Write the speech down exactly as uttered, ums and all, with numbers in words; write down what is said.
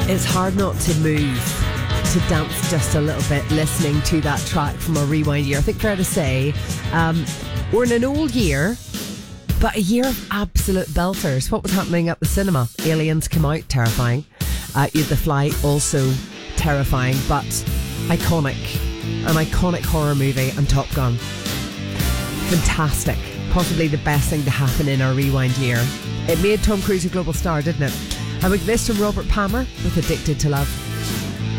It's hard not to move, to dance just a little bit listening to that track from our Rewind year. I think fair to say um, we're in an old year, but a year of absolute belters. What was happening at the cinema? Aliens came out, terrifying. Uh, you had The Fly, also terrifying, but iconic. An iconic horror movie, and Top Gun. Fantastic. Possibly the best thing to happen in our Rewind year. It made Tom Cruise a global star, didn't it? And with this from Robert Palmer with Addicted to Love.